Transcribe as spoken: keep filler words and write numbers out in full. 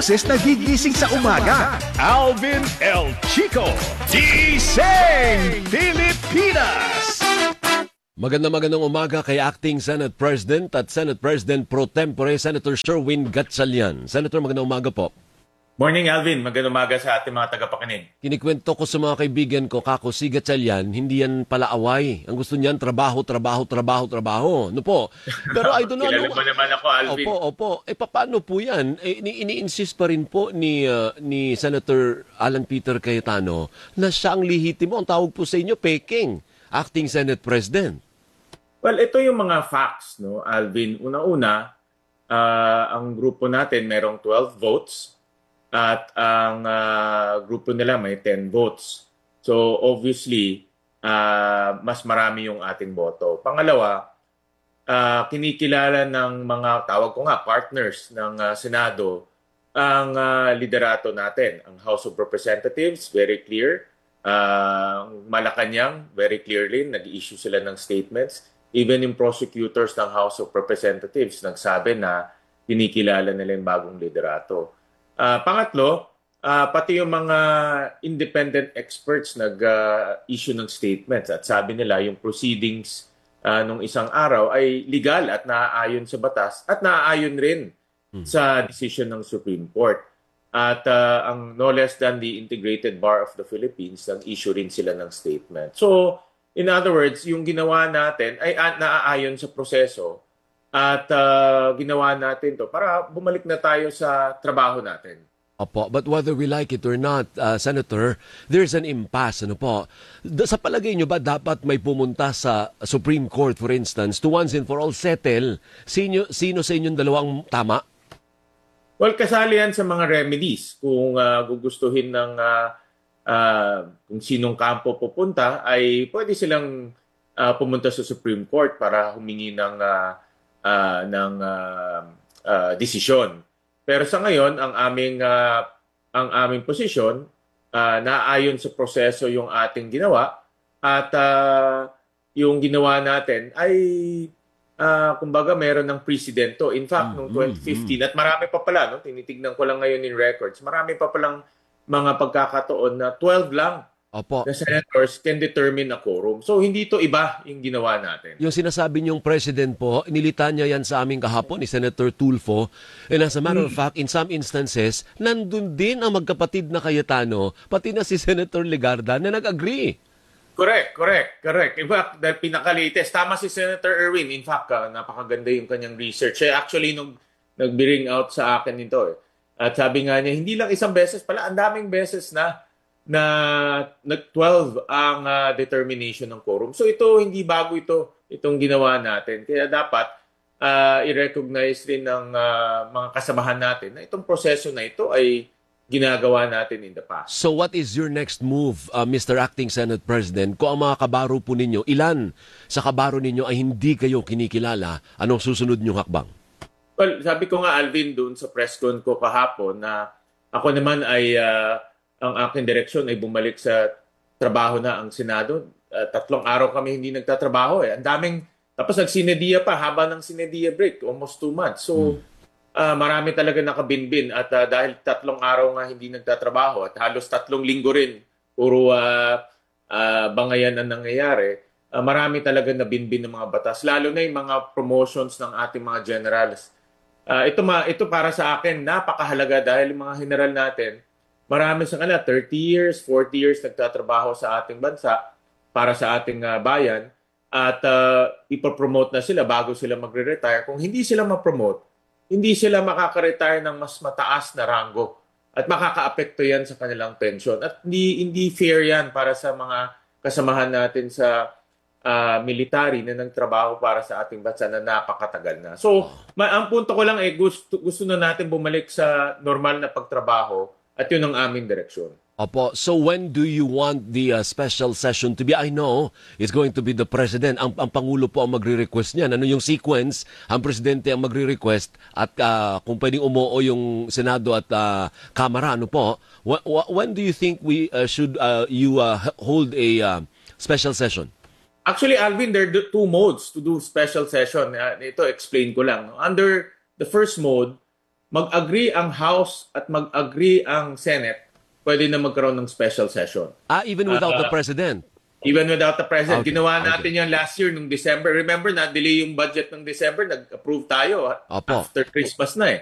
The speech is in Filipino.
boses na gigising sa umaga. Alvin El Chico, Gising Pilipinas. Magandang magandang umaga kay Acting Senate President at Senate President Pro Tempore, Senator Sherwin Gatchalian. Senator, magandang umaga po. Morning, Alvin. Magandang umaga sa ating mga tagapakinig. Kinikwento ko sa mga kaibigan ko, kako, si Gatchalian, hindi yan pala away. Ang gusto niyan, trabaho, trabaho, trabaho, trabaho. No po? Pero I don't know. Kilala mo naman ako, Alvin. Opo, opo. Eh, paano po yan? Eh, ini-insist pa rin po ni, uh, ni Senator Alan Peter Cayetano na siya ang lihitimo. Ang tawag po sa inyo, Peking, Acting Senate President. Well, ito yung mga facts, no, Alvin. Una-una, uh, ang grupo natin merong twelve votes. At ang uh, grupo nila may ten votes. So obviously, uh, mas marami yung ating boto. Pangalawa, uh, kinikilala ng mga, tawag ko nga, partners ng uh, Senado, ang uh, liderato natin. Ang House of Representatives, very clear. Uh, Malacanang, very clearly, nag-issue sila ng statements. Even yung prosecutors ng House of Representatives, nagsabi na kinikilala nila yung bagong liderato. Uh, pangatlo, uh, pati yung mga independent experts nag-issue uh, ng statements at sabi nila yung proceedings uh, nung isang araw ay legal at naaayon sa batas at naaayon rin hmm. sa decision ng Supreme Court. At uh, ang no less than the Integrated Bar of the Philippines, nag-issue rin sila ng statement. So, in other words, yung ginawa natin ay uh, naaayon sa proseso. At uh, ginawa natin to para bumalik na tayo sa trabaho natin. Opo, but whether we like it or not, uh, Senator, there's an impasse. Ano po? Sa palagay nyo ba dapat may pumunta sa Supreme Court, for instance, to once and for all settle? Sino, sino sa inyong dalawang tama? Well, kasali yan sa mga remedies. Kung uh, gugustuhin ng uh, uh, kung sinong kampo pupunta, ay pwede silang uh, pumunta sa Supreme Court para humingi ng uh, Uh, ng uh, uh, desisyon. Pero sa ngayon, ang aming uh, ang aming posisyon, uh, naaayon sa proseso yung ating ginawa at uh, yung ginawa natin ay uh, kumbaga meron ng presidente. In fact, noong twenty fifteen, at marami pa pala, no? Tinitignan ko lang ngayon in records, marami pa palang mga pagkakataon na twelve lang Opo. The senators can determine a quorum. So, hindi to iba yung ginawa natin. Yung sinasabi niyong president po, inilitan niya yan sa aming kahapon ni Senator Tulfo. And as a matter of fact, in some instances, nandun din ang magkapatid na Cayetano, pati na si Senator Legarda na nag-agree. Correct, correct, correct. In fact, dahil pinaka-latest, tama si Senator Erwin. In fact, uh, napakaganda yung kanyang research. Eh, actually, nung nag-bearing out sa akin nito, eh. At sabi nga niya, hindi lang isang beses pala, ang daming beses na na nag-twelve ang uh, determination ng quorum. So ito, hindi bago ito, itong ginawa natin. Kaya dapat uh, i-recognize rin ng uh, mga kasamahan natin na itong proseso na ito ay ginagawa natin in the past. So what is your next move, uh, Mister Acting Senate President? Kung ang mga kabaro po ninyo, ilan sa kabaro ninyo ay hindi kayo kinikilala, anong susunod niyong hakbang? Well, sabi ko nga, Alvin, doon sa press con ko kahapon na ako naman ay uh, ang aking direksyon ay bumalik sa trabaho na ang Senado. Uh, tatlong araw kami hindi nagtatrabaho eh. Ang daming, tapos nagsinedia pa, haba ng sinedia break, almost two months. So, uh, marami talaga nakabinbin. At uh, dahil tatlong araw nga hindi nagtatrabaho at halos tatlong linggo rin, puro uh, uh, bangayan ang nangyayari, uh, marami talaga nabinbin ng mga batas. Lalo na yung mga promotions ng ating mga generals. Uh, ito, ma, ito para sa akin, napakahalaga dahil yung mga general natin, marami sa kanila, thirty years, forty years nagtatrabaho sa ating bansa para sa ating uh, bayan at uh, ipopromote na sila bago sila magre-retire. Kung hindi sila ma-promote, hindi sila makaka-retire ng mas mataas na rango at makaka-apekto yan sa kanilang pension. At hindi, hindi fair yan para sa mga kasamahan natin sa uh, military na nagtrabaho para sa ating bansa na napakatagal na. So, ma- ang punto ko lang eh, gusto, gusto na natin bumalik sa normal na pagtrabaho. At yun ang aming direksyon. Opo, so when do you want the uh, special session to be? I know it's going to be the President. Ang, ang Pangulo po ang magre-request niyan. Ano yung sequence? Ang Presidente ang magre-request at uh, kung pwedeng umuo yung Senado at uh, Kamara, ano po? When, when do you think we uh, should uh, you uh, hold a uh, special session? Actually, Alvin, there are two modes to do special session. Uh, ito, explain ko lang. Under the first mode, mag-agree ang House at mag-agree ang Senate, pwede na magkaroon ng special session. Ah, even without Ah, the President? Even without the President. Okay, Ginawa natin okay. yan last year, nung December. Remember, na-delay yung budget ng December, nag-approve tayo Opo. after Christmas na eh.